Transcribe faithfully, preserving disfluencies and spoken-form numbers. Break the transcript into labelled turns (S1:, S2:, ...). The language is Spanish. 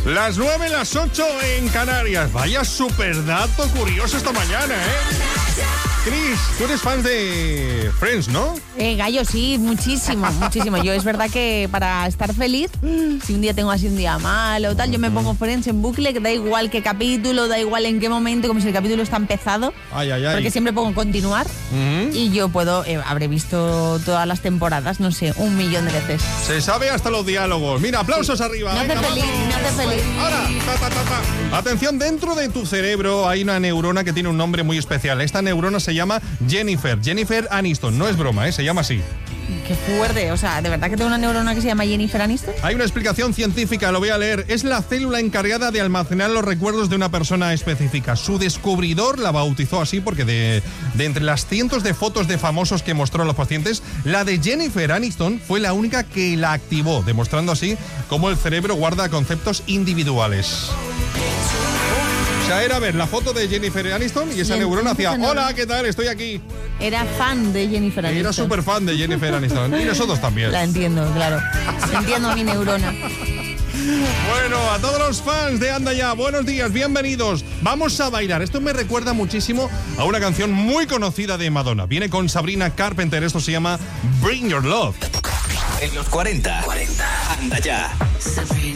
S1: Las nueve, las ocho en Canarias. Vaya super dato curioso esta mañana, ¿eh? Cris, tú eres fan de Friends, ¿no?
S2: Eh, Gallo, sí, muchísimo, muchísimo. Yo es verdad que para estar feliz, si un día tengo así un día malo o tal, yo me pongo Friends en bucle, que da igual qué capítulo, da igual en qué momento, como si el capítulo está empezado.
S1: Ay, ay, ay.
S2: Porque siempre pongo continuar uh-huh. y yo puedo, eh, habré visto todas las temporadas, no sé, un millón de veces.
S1: Se sabe hasta los diálogos. Mira, aplausos sí. arriba.
S2: Me hace
S1: Venga,
S2: feliz,
S1: vamos.
S2: me hace feliz.
S1: Ahora, ta, ta, ta, ta. Atención, dentro de tu cerebro hay una neurona que tiene un nombre muy especial. Esta neurona se llama Jennifer. Jennifer Aniston. No es broma, ¿eh? Se llama así.
S2: Qué fuerte, o sea, ¿de verdad que tengo una neurona que se llama Jennifer Aniston?
S1: Hay una explicación científica, lo voy a leer. Es la célula encargada de almacenar los recuerdos de una persona específica. Su descubridor la bautizó así porque de, de entre las cientos de fotos de famosos que mostró a los pacientes, la de Jennifer Aniston fue la única que la activó, demostrando así cómo el cerebro guarda conceptos individuales. O sea, era ver la foto de Jennifer Aniston y esa y neurona hacía, hola, ¿qué tal? Estoy aquí.
S2: Era fan de Jennifer Aniston.
S1: Era súper fan de Jennifer Aniston. Y nosotros también.
S2: La entiendo, claro. Entiendo mi neurona.
S1: Bueno, a todos los fans de Anda Ya, buenos días, bienvenidos. Vamos a bailar. Esto me recuerda muchísimo a una canción muy conocida de Madonna. Viene con Sabrina Carpenter. Esto se llama Bring Your Love.
S3: En los cuarenta, cuarenta. Anda Ya. Sabrina.